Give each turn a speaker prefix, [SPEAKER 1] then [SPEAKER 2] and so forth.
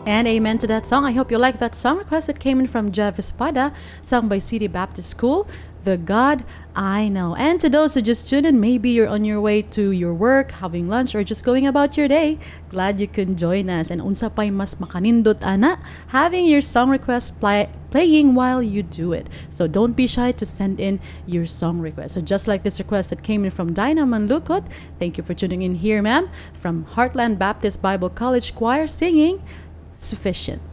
[SPEAKER 1] And amen to that song. I hope you like that song request that came in from Jeff Espada, sung by City Baptist School, The God I Know. And to those who just tuned in, maybe you're on your way to your work, having lunch, or just going about your day, glad you can join us. And unsa pa'y mas makanindot, ana, having your song request playing while you do it. So don't be shy to send in your song request. So just like this request that came in from Dinah Manlukot, thank you for tuning in here, ma'am, from Heartland Baptist Bible College Choir, singing Sufficient.